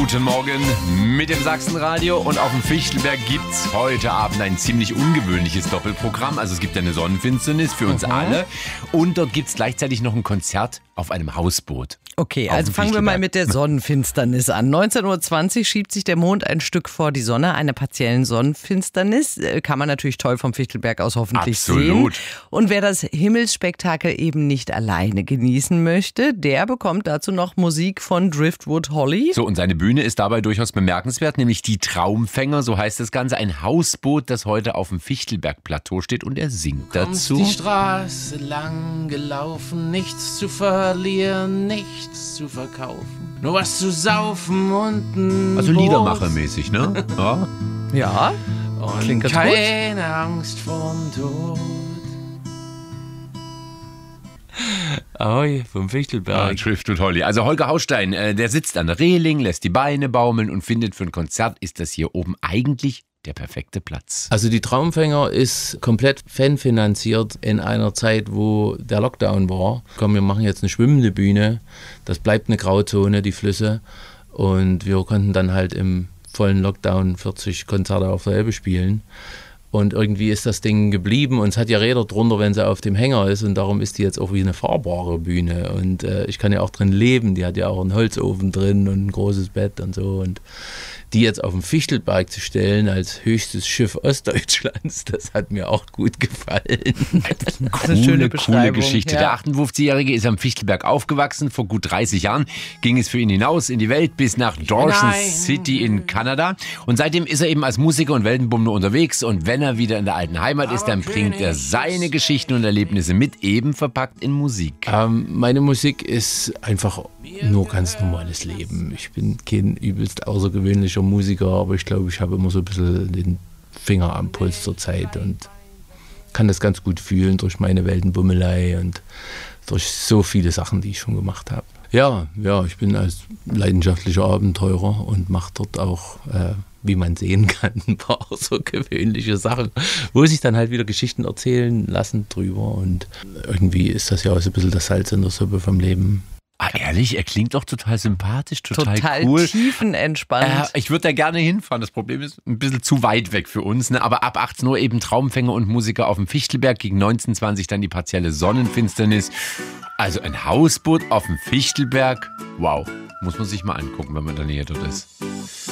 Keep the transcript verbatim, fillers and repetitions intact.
Guten Morgen mit dem Sachsenradio und auf dem Fichtelberg gibt's heute Abend ein ziemlich ungewöhnliches Doppelprogramm. Also es gibt eine Sonnenfinsternis für uns mhm. alle und dort gibt's gleichzeitig noch ein Konzert auf einem Hausboot. Okay, also fangen wir mal mit der Sonnenfinsternis an. neunzehn Uhr zwanzig schiebt sich der Mond ein Stück vor die Sonne, einer partiellen Sonnenfinsternis. Kann man natürlich toll vom Fichtelberg aus hoffentlich Absolut. sehen. Und wer das Himmelsspektakel eben nicht alleine genießen möchte, der bekommt dazu noch Musik von Driftwood Holly. So, und seine Bühne ist dabei durchaus bemerkenswert, nämlich die Traumfänger, so heißt das Ganze. Ein Hausboot, das heute auf dem Fichtelberg-Plateau steht und er singt dazu. Die Straße lang gelaufen, nichts zu verlieren, nichts zu verkaufen, nur was zu saufen und ein Also Liedermachermäßig, ne? Ja. Ja, und klingt ganz keine gut. Angst vorm Tod. Ahoi, vom Ah, Fichtelberg. Driftwood Holly. Also Holger Haustein, äh, der sitzt an der Reling, lässt die Beine baumeln und findet, für ein Konzert ist das hier oben eigentlich der perfekte Platz. Also die Traumfänger ist komplett fanfinanziert in einer Zeit, wo der Lockdown war. Komm, wir machen jetzt eine schwimmende Bühne. Das bleibt eine Grauzone, die Flüsse. Und wir konnten dann halt im vollen Lockdown vierzig Konzerte auf der Elbe spielen. Und irgendwie ist das Ding geblieben und es hat ja Räder drunter, wenn sie auf dem Hänger ist und darum ist die jetzt auch wie eine fahrbare Bühne und äh, ich kann ja auch drin leben, die hat ja auch einen Holzofen drin und ein großes Bett und so und die jetzt auf dem Fichtelberg zu stellen als höchstes Schiff Ostdeutschlands, das hat mir auch gut gefallen. Coole, schöne coole Beschreibung, Geschichte. ja. Der achtundfünfzigjährige ist am Fichtelberg aufgewachsen. Vor gut dreißig Jahren ging es für ihn hinaus in die Welt bis nach Dawson City in Kanada. Und seitdem ist er eben als Musiker und Weltenbummler unterwegs. Und wenn er wieder in der alten Heimat ist, dann bringt er seine Geschichten und Erlebnisse mit, eben verpackt in Musik. Ähm, meine Musik ist einfach nur ganz normales Leben. Ich bin kein übelst außergewöhnlicher Musiker, aber ich glaube, ich habe immer so ein bisschen den Finger am Puls zur Zeit und kann das ganz gut fühlen durch meine Weltenbummelei und durch so viele Sachen, die ich schon gemacht habe. Ja, ja, ich bin als leidenschaftlicher Abenteurer und mache dort auch, äh, wie man sehen kann, ein paar außergewöhnliche Sachen, wo sich dann halt wieder Geschichten erzählen lassen drüber und irgendwie ist das ja auch so ein bisschen das Salz in der Suppe vom Leben. Ah, ehrlich, er klingt doch total sympathisch, total, Total cool. tiefenentspannt. Äh, ich würde da gerne hinfahren. Das Problem ist ein bisschen zu weit weg für uns. Ne? Aber ab achtzehn Uhr eben Traumfänger und Musiker auf dem Fichtelberg. Gegen neunzehn Uhr zwanzig dann die partielle Sonnenfinsternis. Also ein Hausboot auf dem Fichtelberg. Wow, muss man sich mal angucken, wenn man in der Nähe dort ist.